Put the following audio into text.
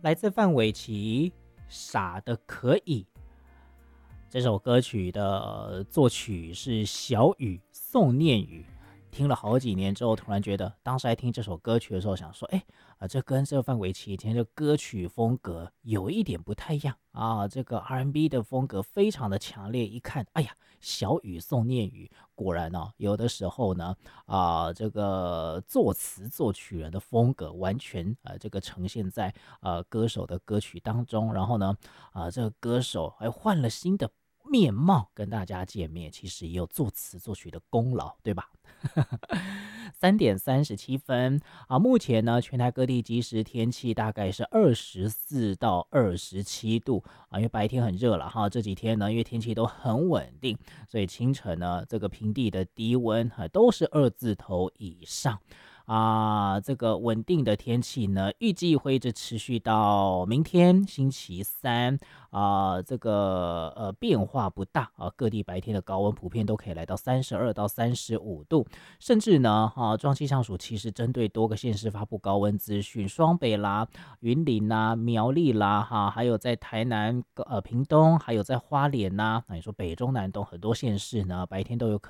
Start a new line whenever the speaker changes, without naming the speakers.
来自范玮琪，傻的可以。这首歌曲的作曲是小雨宋念宇。听了好几年之后，突然觉得，当时在听这首歌曲的时候，想说，这跟这个范玮琪以前的歌曲风格有一点不太一样啊，这个 R&B 的风格非常的强烈。一看，哎呀，小雨宋念宇，果然哦，有的时候呢，这个作词作曲人的风格完全这个呈现在歌手的歌曲当中，然后呢，这个歌手还换了新的面貌跟大家见面，其实也有作词作曲的功劳，对吧？3:37目前呢，全台各地即时天气大概是24到27度因为白天很热了哈，这几天呢，因为天气都很稳定，所以清晨呢，这个平地的低温都是2字头以上。这个稳定的天气呢，预计会一直持续到明天星期三这个变化不大各地白天的高温普遍都可以来到32到35度，甚至呢中央气象署其实针对多个县市发布高温资讯，双北啦、云林啦、苗栗啦还有在台南屏东，还有在花莲你说北中南东很多县市呢，白天都有可